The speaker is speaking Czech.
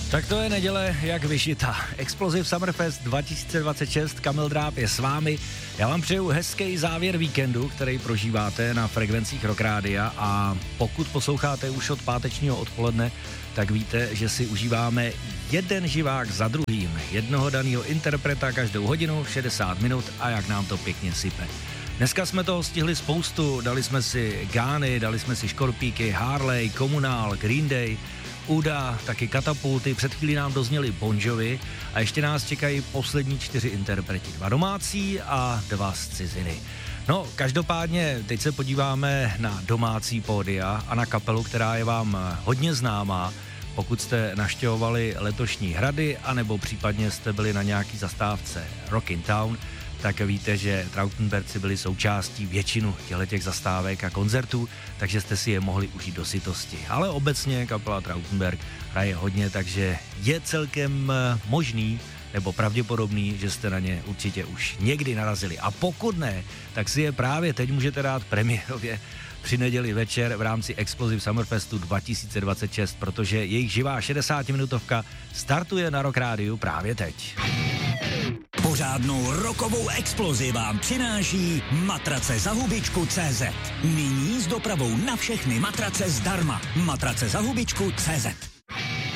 Tak to je neděle jak vyšita. Explosive Summerfest 2026, Kamil Dráb je s vámi. Já vám přeju hezký závěr víkendu, který prožíváte na frekvencích Rock Rádia, a pokud posloucháte už od pátečního odpoledne, tak víte, že si užíváme jeden živák za druhým, jednoho daného interpreta každou hodinu, 60 minut, a jak nám to pěkně sype. Dneska jsme toho stihli spoustu, dali jsme si Gány, dali jsme si Škorpíky, Harley, Komunál, Green Day, Uda, taky Katapulty, před chvílí nám dozněli Bon Jovi a ještě nás čekají poslední 4 interpreti, 2 domácí a 2 z ciziny. No, každopádně teď se podíváme na domácí pódia a na kapelu, která je vám hodně známá, pokud jste navštěvovali letošní hrady, anebo případně jste byli na nějaký zastávce Rockin' Town, tak víte, že Trautenberci byli součástí většinu těch zastávek a koncertů, takže jste si je mohli užít do sytosti. Ale obecně kapela Trautenberg hraje hodně, takže je celkem možný nebo pravděpodobný, že jste na ně určitě už někdy narazili. A pokud ne, tak si je právě teď můžete dát premiérově při neděli večer v rámci Explosive Summerfestu 2026, protože jejich živá 60-minutovka startuje na Rock Rádiu právě teď. Pořádnou rokovou explozi vám přináší matrace za hubičku.cz. Nyní s dopravou na všechny matrace zdarma. Matrace za hubičku.cz.